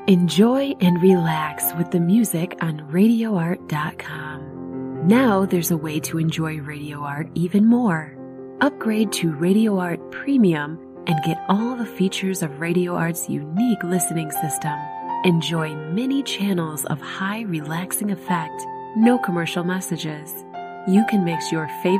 Enjoy and relax with the music on RadioArt.com. Now there's a way to enjoy Radio Art even more. Upgrade to Radio Art Premium and get all the features of Radio Art's unique listening system. Enjoy many channels of high relaxing effect, no commercial messages. You can mix your favorite